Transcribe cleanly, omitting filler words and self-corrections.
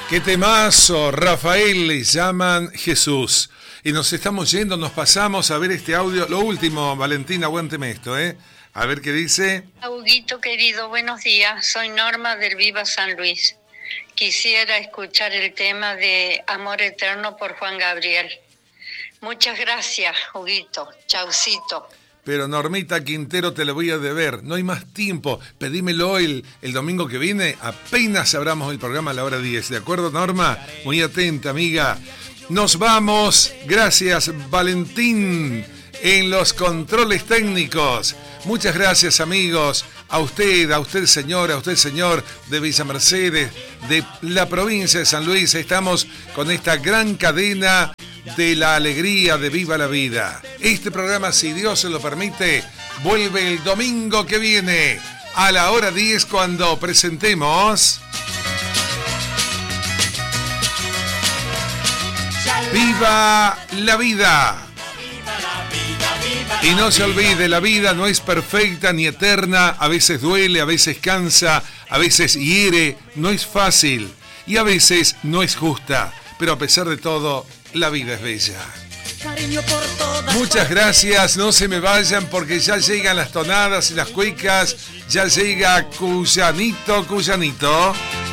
Qué temazo, Rafael, le llaman Jesús. Y nos estamos yendo, nos pasamos a ver este audio. Lo último, Valentín, aguánteme esto, ¿eh? A ver qué dice. Huguito querido, buenos días. Soy Norma del Viva San Luis. Quisiera escuchar el tema de Amor Eterno por Juan Gabriel. Muchas gracias, Huguito. Chaucito. Pero Normita Quintero, te lo voy a deber. No hay más tiempo. Pedímelo el domingo que viene. Apenas abramos el programa a la hora 10. ¿De acuerdo, Norma? Muy atenta, amiga. Nos vamos. Gracias, Valentín, en los controles técnicos. Muchas gracias, amigos. A usted, señor de Villa Mercedes, de la provincia de San Luis. Estamos con esta gran cadena de la alegría de Viva la Vida. Este programa, si Dios se lo permite, vuelve el domingo que viene a la hora 10 cuando presentemos Viva la Vida. Y no se olvide, la vida no es perfecta ni eterna, a veces duele, a veces cansa, a veces hiere, no es fácil y a veces no es justa, pero a pesar de todo, la vida es bella. Muchas gracias, no se me vayan porque ya llegan las tonadas y las cuecas, ya llega Cuyanito.